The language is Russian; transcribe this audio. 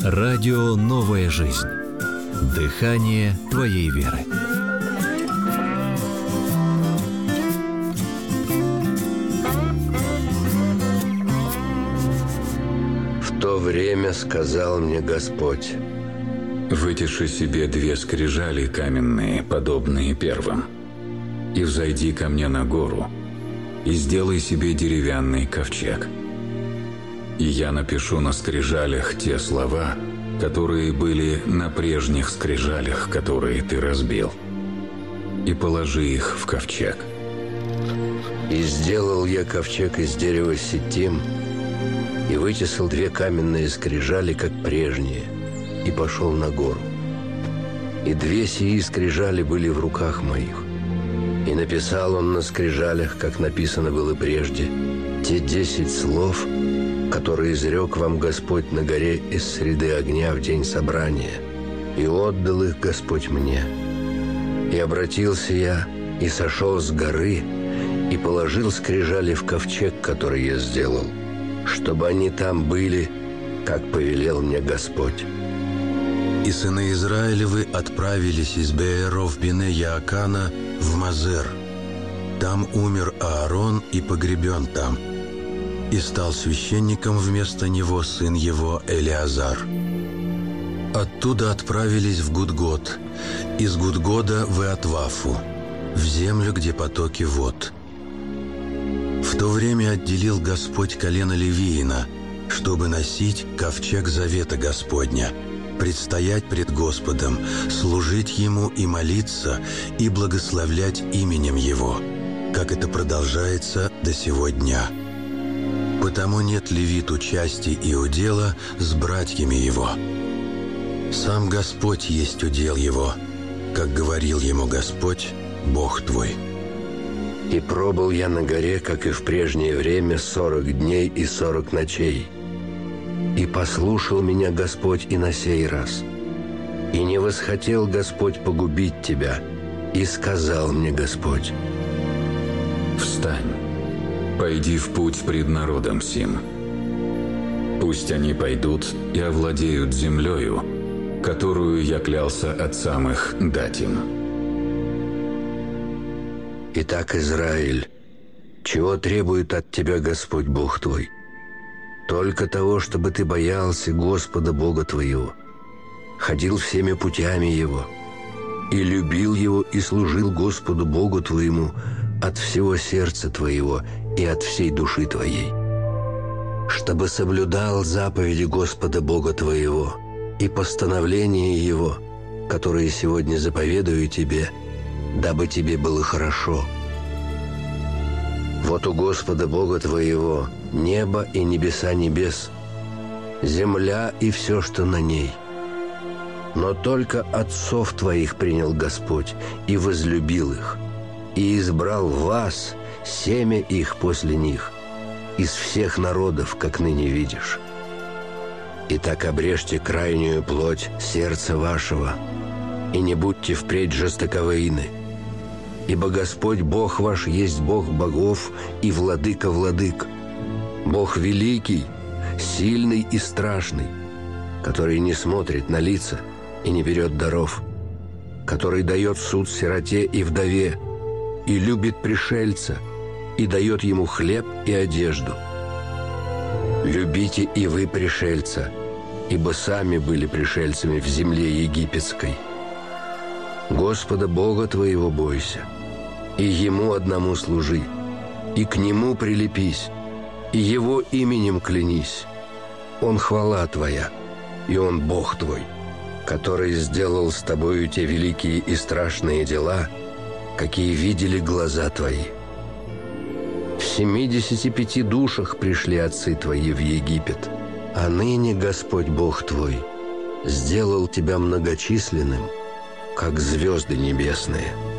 Радио «Новая жизнь». Дыхание твоей веры. В то время сказал мне Господь: «Вытеши себе 2 скрижали каменные, подобные первым, и взойди ко мне на гору, и сделай себе деревянный ковчег. И я напишу на скрижалях те слова, которые были на прежних скрижалях, которые ты разбил, и положи их в ковчег». И сделал я ковчег из дерева ситим, и вытесал 2 каменные скрижали, как прежние, и пошел на гору. И 2 сии скрижали были в руках моих. И написал он на скрижалях, как написано было прежде, те 10 слов, которые изрек вам Господь на горе из среды огня в день собрания. И отдал их Господь мне. И обратился я, и сошел с горы, и положил скрижали в ковчег, который я сделал, чтобы они там были, как повелел мне Господь. И сыны Израилевы отправились из Беэров Бине Яакана в Мазер. Там умер Аарон и погребен там. И стал священником вместо него сын его Элиазар. Оттуда отправились в Гудгод, из Гудгода в Иатвафу, в землю, где потоки вод. В то время отделил Господь колено Левиина, чтобы носить ковчег завета Господня, предстоять пред Господом, служить Ему и молиться, и благословлять именем Его, как это продолжается до сего дня. Потому нет левиту части и удела с братьями его. Сам Господь есть удел его, как говорил ему Господь, Бог твой. И пробыл я на горе, как и в прежнее время, 40 дней и 40 ночей. И послушал меня Господь и на сей раз. И не восхотел Господь погубить тебя. И сказал мне Господь: «Встань, пойди в путь пред народом сим. Пусть они пойдут и овладеют землею, которую я клялся отцам их дать им». Итак, Израиль, чего требует от тебя Господь Бог твой? Только того, чтобы ты боялся Господа Бога твоего, ходил всеми путями Его, и любил Его, и служил Господу Богу твоему от всего сердца твоего и от всей души твоей, чтобы соблюдал заповеди Господа Бога твоего и постановления Его, которые сегодня заповедую тебе, дабы тебе было хорошо. Вот у Господа Бога твоего небо и небеса небес, земля и все, что на ней. Но только отцов твоих принял Господь и возлюбил их, и избрал вас, семя их после них, из всех народов, как ныне видишь. Итак, обрежьте крайнюю плоть сердца вашего, и не будьте впредь жестоковыйны. Ибо Господь Бог ваш есть Бог богов и владыка владык, Бог великий, сильный и страшный, который не смотрит на лица и не берет даров, который дает суд сироте и вдове, и любит пришельца, и дает ему хлеб и одежду. Любите и вы пришельца, ибо сами были пришельцами в земле египетской. Господа Бога твоего бойся, и Ему одному служи, и к Нему прилепись, и Его именем клянись. Он хвала твоя, и Он Бог твой, который сделал с тобою те великие и страшные дела, какие видели глаза твои. В 75 душах пришли отцы твои в Египет, а ныне Господь Бог твой сделал тебя многочисленным, как звезды небесные.